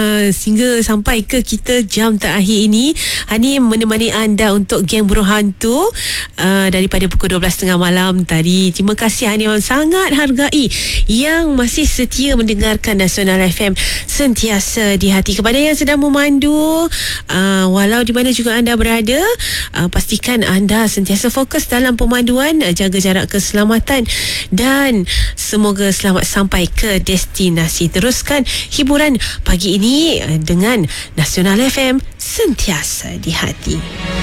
Sehingga sampai ke kita jam terakhir ini. Hani menemani anda untuk Geng Burung Hantu daripada pukul 12.30 malam tadi. Terima kasih Hani, sangat hargai yang masih setia mendengarkan Nasional FM sentiasa di hati. Kepada yang sedang memandu, walau di mana juga anda berada, pastikan anda sentiasa fokus dalam pemanduan, jaga jarak keselamatan dan semoga selamat sampai ke destinasi. Teruskan hiburan pagi ini dengan Nasional FM sentiasa di hati.